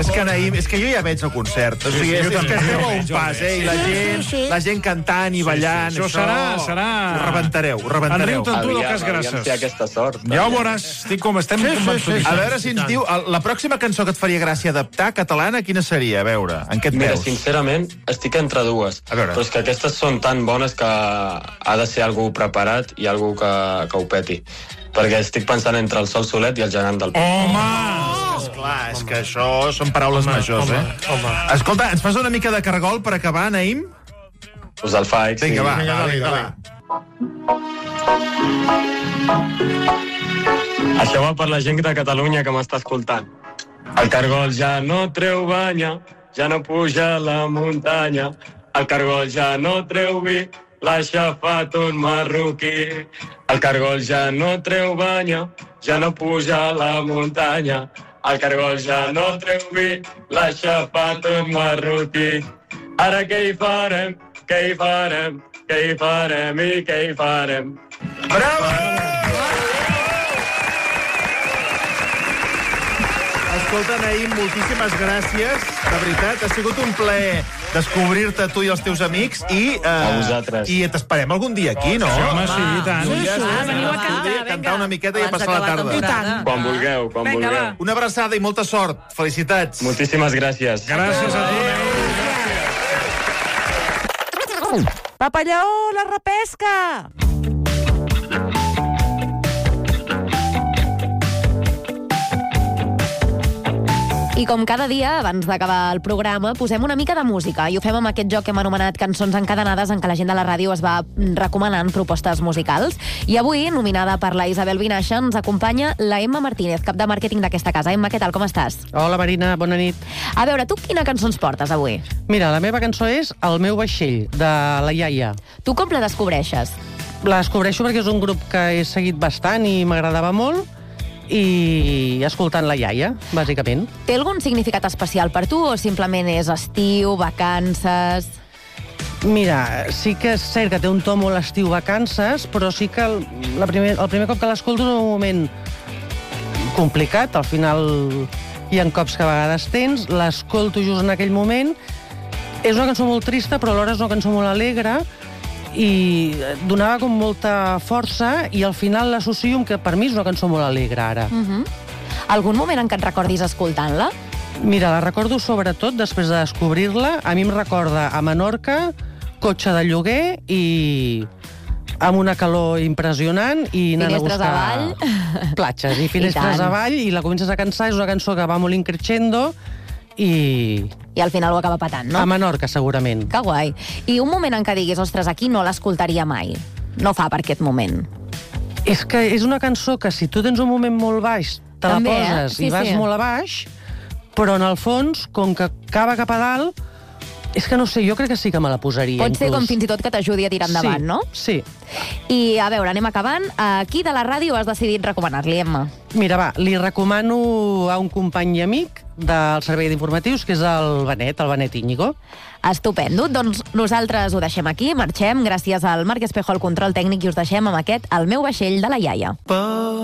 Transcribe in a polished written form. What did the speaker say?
És que, Naïm, és que jo ja veig el concert. O sigui, és que esteu a un pas, eh? I la gent cantant i ballant. Això serà... Ho rebentareu, ho rebentareu. Enriu-te'n tu del cas Grasses. Aviam si aquesta sort. Ja ho veuràs. Estem convençuts. A veure si ens diu... La pròxima cançó que et faria gràcia adaptar, catalana, quina seria? A veure, en què et Mira, veus? sincerament, estic entre dues. A veure. Però és que aquestes són tan bones que ha de ser algú preparat i algú que ho peti. Perquè estic pensant entre el Sol Solet i el gegant del Pi. Esclar, és que això són paraules majors, eh? Escolta, ens fas una mica de cargol per acabar, Naïm? Us el faig, sí. Vinga, va. Això va per la gent de Catalunya que m'està escoltant. El cargol ja no treu banya, ja no puja a la muntanya. El cargol ja no treu vi, l'ha aixafat un marroquí. El cargol ja no treu banya, ja no puja a la muntanya. El cargol ja no treu vi, l'ha aixafat un marroquí. Ara què hi farem, què hi farem, què hi farem i què hi farem? Bravo! Escolta, Naïm, moltíssimes gràcies. De veritat, ha sigut un plaer descobrir-te tu i els teus amics i... A vosaltres. I t'esperem algun dia aquí, no? Home, sí, i tant. Veniu a cantar, Cantar una miqueta i a passar la tarda. I tant. Quan vulgueu, quan vulgueu. Una abraçada i molta sort. Felicitats. Moltíssimes gràcies. Gràcies a tu. Papalló, la repesca! I com cada dia, abans d'acabar el programa, posem una mica de música i ho fem amb aquest joc que hem anomenat Cançons encadenades, en què la gent de la ràdio es va recomanant propostes musicals. I avui, nominada per la Isabel Vinaixa, ens acompanya la Emma Martínez, cap de màrqueting d'aquesta casa. Emma, què tal, com estàs? Hola, Marina, bona nit. A veure, tu quina cançó ens portes avui? Mira, la meva cançó és El meu vaixell, de la Iaia. Tu com la descobreixes? La descobreixo perquè és un grup que he seguit bastant i m'agradava molt, i escoltant la Iaia, bàsicament. Té algun significat especial per tu o simplement és estiu, vacances... Mira, sí que és cert que té un to molt estiu vacances, però sí que el primer cop que l'escolto és un moment complicat, al final hi ha cops que a vegades tens, l'escolto just en aquell moment. És una cançó molt trista, però alhora és una cançó molt alegre, i donava com molta força i al final l'associo amb que per mi és una cançó molt alegre ara. Algun moment en què et recordis escoltant-la? Mira, la recordo sobretot després de descobrir-la. A mi em recorda a Menorca, cotxe de lloguer i amb una calor impressionant i anant a Finestres buscar avall. platges i finestres avall i la comences a cansar. És una cançó que va molt increixendo i al final ho acaba patant, no? A Menorca, segurament. Que guai. I un moment en què diguis, ostres, aquí no l'escoltaria mai. No fa per aquest moment. És que és una cançó que si tu tens un moment molt baix, te També, la poses i vas molt a baix, però en el fons, com que acaba cap a dalt, és que no sé, jo crec que sí que me la posaria. Pot ser com fins i tot que t'ajudi a tirar endavant, no? Sí. I, a veure, anem acabant. A qui de la ràdio has decidit recomanar-li, Emma? Mira, va, li recomano a un company i amic del servei d'informatius, que és el Benet Íñigo. Estupendo. Doncs nosaltres ho deixem aquí, marxem, gràcies al Marc Espejo, al control tècnic, i us deixem amb aquest El meu vaixell, de la Iaia.